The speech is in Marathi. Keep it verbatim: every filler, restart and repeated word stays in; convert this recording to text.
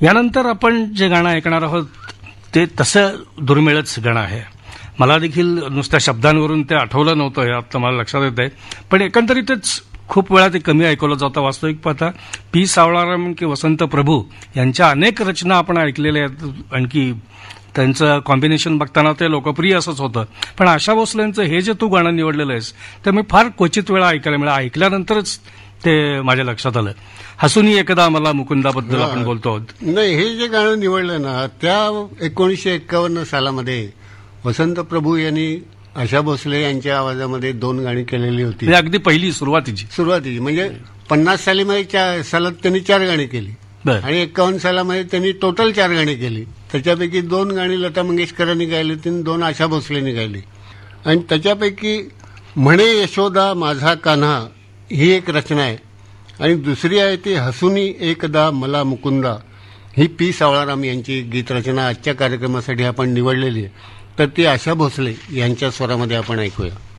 यानंतर आपण जे गाणं ऐकणार आहोत ते तसं दुर्मिळच गाणं आहे. मला देखील नुसत्या शब्दांवरून ते आठवलं नव्हतं, हे आता मला लक्षात येत आहे. पण एकंदरीतच खूप वेळा ते कमी ऐकवलं जातं. वास्तविक पाहता पी सावळाराम की वसंत प्रभू यांच्या अनेक रचना आपण ऐकलेल्या आहेत. आणखी त्यांचं कॉम्बिनेशन बघताना ते लोकप्रिय असंच होतं. पण आशा भोसलेंचं हे जे तू गाणं निवडलेलं आहेस ते मी फार क्वचित वेळा ऐकायला मिळालं. ऐकल्यानंतरच ते माझ्या लक्षात आलं. हसूनी एकदा मला मुकुंदाबद्दल आपण बोलतो आहोत. नाही, हे जे गाणं निवडलं ना, त्या एकोणीसशे एक्कावन्न सालामध्ये वसंत प्रभू यांनी आशा भोसले यांच्या आवाजामध्ये दोन गाणी केलेली होती. अगदी पहिली सुरुवातीची सुरुवातीची म्हणजे पन्नास सालीमध्ये सालात त्यांनी चार गाणी केली आणि एक्कावन्न सालामध्ये त्यांनी टोटल चार गाणी केली. त्याच्यापैकी दोन गाणी लता मंगेशकरांनी गायली होती आणि दोन आशा भोसलेंनी गायली. आणि त्याच्यापैकी म्हणे यशोदा माझा कान्हा ही एक रचना आहे आणि दुसरी आहे ती हसूनी एकदा मला मुकुंदा, ही पी सावळाराम यांची गीतरचना आजच्या कार्यक्रमासाठी आपण निवडलेली आहे. तर ती आशा भोसले यांच्या स्वरामध्ये आपण ऐकूया.